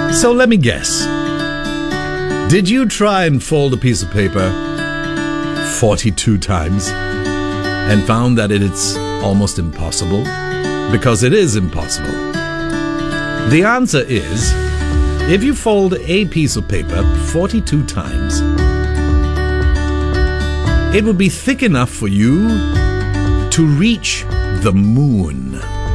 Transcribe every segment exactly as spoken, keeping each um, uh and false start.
So let me guess. Did you try and fold a piece of paper forty-two times and found that it's almost impossible? Because it is impossible. The answer is, if you fold a piece of paper forty-two times, it would be thick enough for you to reach the moon.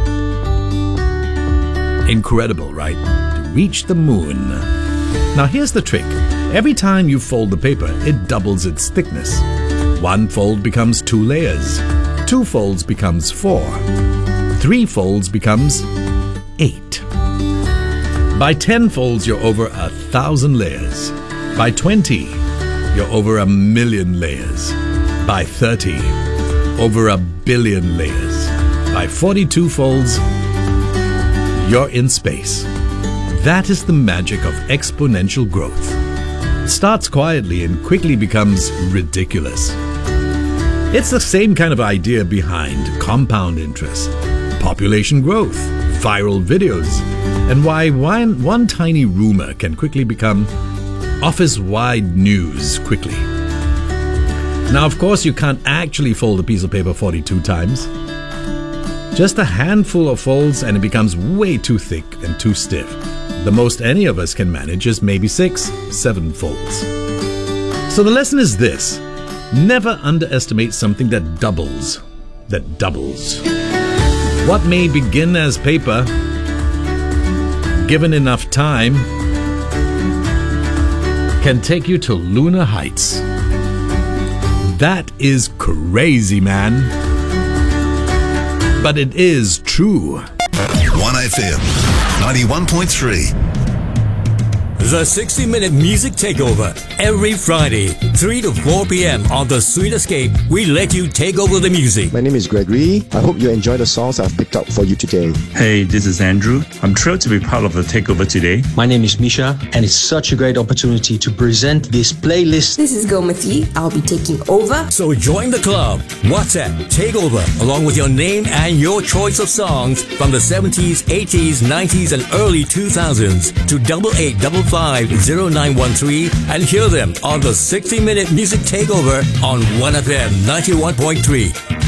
Incredible, right? To reach the moon. Now here's the trick. Every time you fold the paper, it doubles its thickness. One fold becomes two layers. Two folds becomes four. Three folds becomes eight. By ten folds, you're over a thousand layers. By twenty, you're over a million layers. By thirty, over a billion layers. By forty-two folds, you're in space. That is the magic of exponential growth. It starts quietly and quickly becomes ridiculous. It's the same kind of idea behind compound interest, population growth, viral videos, and why one, one tiny rumor can quickly become office-wide news quickly. Now, of course, you can't actually fold a piece of paper forty-two times. Just a handful of folds and it becomes way too thick and too stiff. The most any of us can manage is maybe six, seven folds. So the lesson is this: never underestimate something that doubles, that doubles. What may begin as paper, given enough time, can take you to lunar heights. That is crazy, man. But it is true. one F M, ninety-one point three. The sixty minute Music Takeover. Every Friday, three to four p.m. on The Sweet Escape, we let you take over the music. My name is Gregory. I hope you enjoy the songs I've picked up for you today. Hey, this is Andrew. I'm thrilled to be part of the Takeover today. My name is Misha, and it's such a great opportunity to present this playlist. This is Gomati. I'll be taking over. So join the club. WhatsApp Takeover, along with your name and your choice of songs from the seventies, eighties, nineties, and early two thousands to double eight double five zero nine one three and hear them on the sixty minute Music Takeover on one F M ninety-one point three.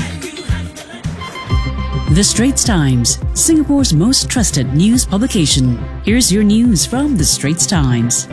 The Straits Times, Singapore's most trusted news publication. Here's your news from The Straits Times.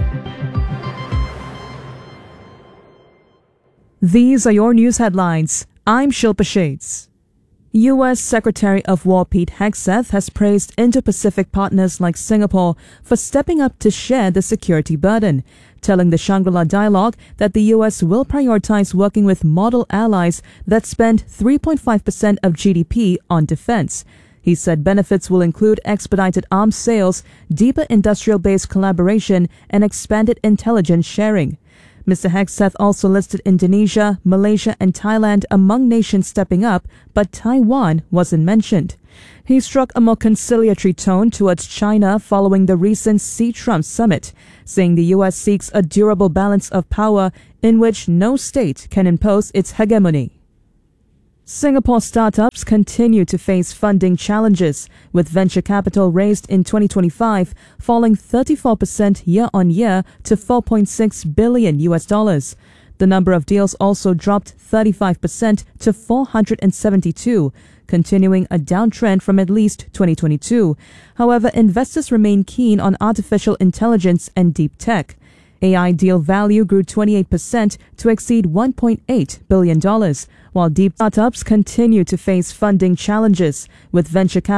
These are your news headlines. I'm Shilpa Shades. U S Secretary of War Pete Hegseth has praised Indo-Pacific partners like Singapore for stepping up to share the security burden, telling the Shangri-La Dialogue that the U S will prioritize working with model allies that spend three point five percent of G D P on defense. He said benefits will include expedited arms sales, deeper industrial-based collaboration, and expanded intelligence sharing. Mister Hegseth also listed Indonesia, Malaysia, and Thailand among nations stepping up, but Taiwan wasn't mentioned. He struck a more conciliatory tone towards China following the recent Xi-Trump summit, saying the U S seeks a durable balance of power in which no state can impose its hegemony. Singapore startups continue to face funding challenges, with venture capital raised in twenty twenty-five falling thirty-four percent year-on-year to four point six billion U S dollars. The number of deals also dropped thirty-five percent to four hundred seventy-two, continuing a downtrend from at least twenty twenty-two. However, investors remain keen on artificial intelligence and deep tech. A I deal value grew twenty-eight percent to exceed one point eight billion dollars, while deep startups continue to face funding challenges, with venture capital